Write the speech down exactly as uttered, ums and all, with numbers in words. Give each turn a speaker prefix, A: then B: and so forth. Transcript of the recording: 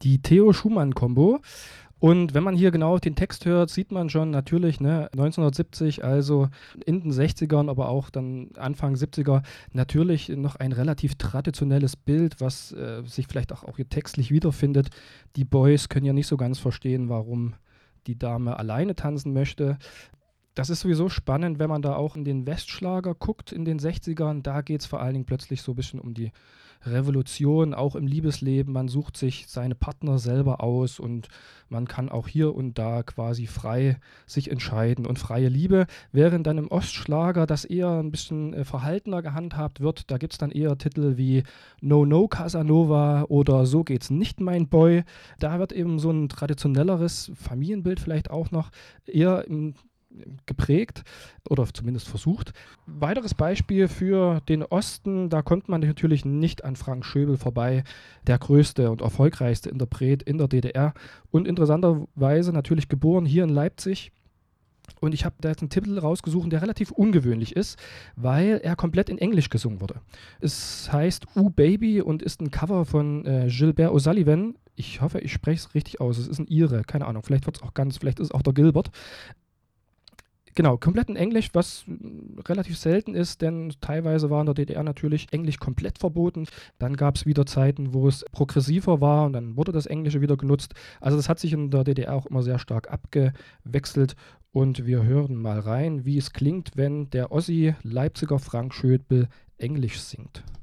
A: Die Theo-Schumann-Kombo. Und wenn man hier genau den Text hört, sieht man schon natürlich, ne, neunzehnhundertsiebzig, also in den sechzigern, aber auch dann Anfang siebziger, natürlich noch ein relativ traditionelles Bild, was äh, sich vielleicht auch, auch hier textlich wiederfindet. Die Boys können ja nicht so ganz verstehen, warum die Dame alleine tanzen möchte. Das ist sowieso spannend, wenn man da auch in den Westschlager guckt in den sechzigern. Da geht es vor allen Dingen plötzlich so ein bisschen um die Revolution, auch im Liebesleben. Man sucht sich seine Partner selber aus und man kann auch hier und da quasi frei sich entscheiden. Und freie Liebe, während dann im Ostschlager das eher ein bisschen äh, verhaltener gehandhabt wird. Da gibt es dann eher Titel wie No No Casanova oder So geht's nicht, mein Boy. Da wird eben so ein traditionelleres Familienbild vielleicht auch noch eher im geprägt oder zumindest versucht. Weiteres Beispiel für den Osten, da kommt man natürlich nicht an Frank Schöbel vorbei, der größte und erfolgreichste Interpret in der D D R und interessanterweise natürlich geboren hier in Leipzig. Und ich habe da jetzt einen Titel rausgesucht, der relativ ungewöhnlich ist, weil er komplett in Englisch gesungen wurde. Es heißt Ooh Baby und ist ein Cover von äh, Gilbert O'Sullivan. Ich hoffe, ich spreche es richtig aus. Es ist ein Ire, keine Ahnung. Vielleicht wird es auch ganz, vielleicht ist es auch der Gilbert. Genau, komplett in Englisch, was mm, relativ selten ist, denn teilweise war in der D D R natürlich Englisch komplett verboten. Dann gab es wieder Zeiten, wo es progressiver war und dann wurde das Englische wieder genutzt. Also das hat sich in der D D R auch immer sehr stark abgewechselt und wir hören mal rein, wie es klingt, wenn der Ossi Leipziger Frank Schöbel Englisch singt.